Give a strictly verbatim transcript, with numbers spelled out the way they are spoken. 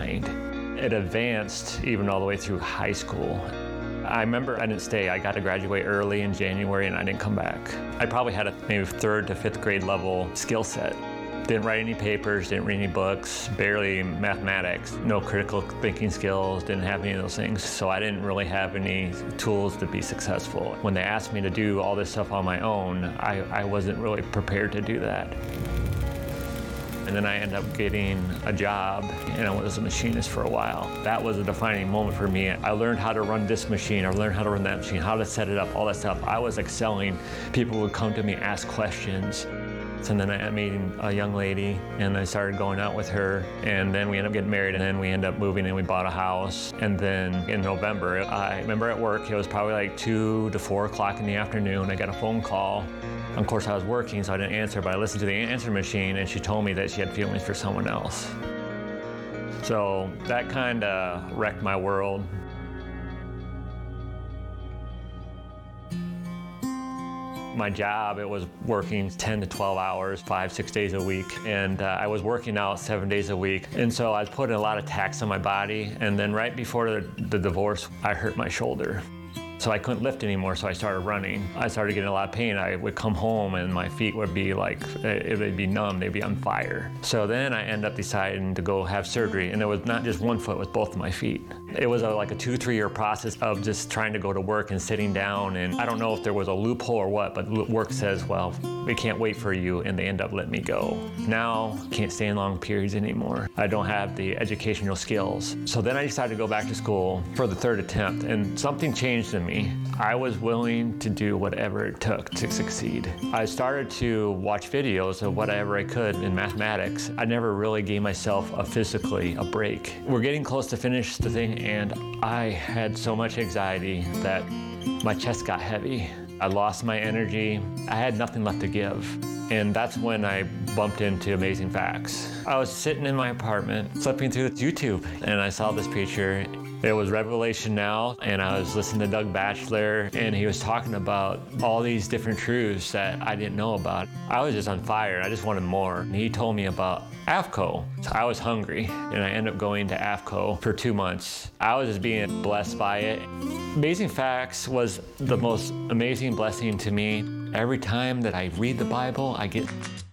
behind. It advanced even all the way through high school. I remember I didn't stay. I got to graduate early in January and I didn't come back. I probably had a maybe third to fifth grade level skill set. Didn't write any papers, didn't read any books, barely mathematics, no critical thinking skills, didn't have any of those things. So I didn't really have any tools to be successful. When they asked me to do all this stuff on my own, I, I wasn't really prepared to do that. And then I ended up getting a job, and I was a machinist for a while. That was a defining moment for me. I learned how to run this machine, I learned how to run that machine, how to set it up, all that stuff. I was excelling. People would come to me, ask questions. And then I ended up meeting a young lady, and I started going out with her, and then we ended up getting married, and then we ended up moving, and we bought a house. And then in November, I remember at work, it was probably like two to four o'clock in the afternoon, I got a phone call. Of course, I was working, so I didn't answer, but I listened to the answer machine, and she told me that she had feelings for someone else. So that kind of wrecked my world. My job, it was working ten to twelve hours, five, six days a week. And uh, I was working out seven days a week. And so I was putting a lot of tax on my body. And then right before the, the divorce, I hurt my shoulder. So I couldn't lift anymore, so I started running. I started getting a lot of pain. I would come home and my feet would be like, it would be numb, they'd be on fire. So then I ended up deciding to go have surgery, and it was not just one foot, it was both of my feet. It was a, like a two, three year process of just trying to go to work and sitting down, and I don't know if there was a loophole or what, but work says, well, we can't wait for you, and they end up letting me go. Now, can't stay in long periods anymore. I don't have the educational skills. So then I decided to go back to school for the third attempt, and something changed in me. I was willing to do whatever it took to succeed. I started to watch videos of whatever I could in mathematics. I never really gave myself a physically a break. We're getting close to finish the thing, and I had so much anxiety that my chest got heavy. I lost my energy. I had nothing left to give. And that's when I bumped into Amazing Facts. I was sitting in my apartment, flipping through YouTube, and I saw this preacher. It was Revelation Now, and I was listening to Doug Batchelor, and he was talking about all these different truths that I didn't know about. I was just on fire. I just wanted more. And he told me about A F C O. So I was hungry, and I ended up going to A F C O for two months. I was just being blessed by it. Amazing Facts was the most amazing blessing to me. Every time that I read the Bible, I get